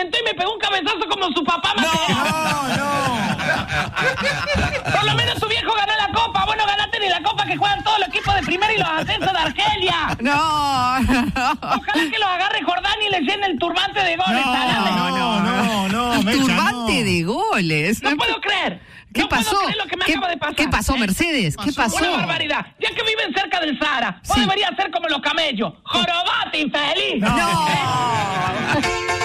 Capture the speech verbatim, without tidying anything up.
calentó y me pegó un cabezazo como su papá. No, Mateo. no. Por lo menos tu viejo ganó la copa. Vos no ganaste ni la copa que juegan todos los equipos de primera y los ascensos de Argelia. No, no. Ojalá que los agarre Jordán y le llene el turbante de goles. Salame. No, no, no, no, Mecha, Turbante no. de goles. No puedo creer. ¿Qué no pasó? puedo creer lo que me ¿Qué, acaba de pasar. ¿Qué pasó, ¿eh? Mercedes? ¿Qué pasó? Una barbaridad. Ya que viven cerca del Sahara, vos Sí. deberías ser como los camellos. Jorobate, infeliz. No.